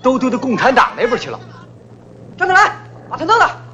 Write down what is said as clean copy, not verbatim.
都丢到共产党那边去了。 张德兰，把他弄了。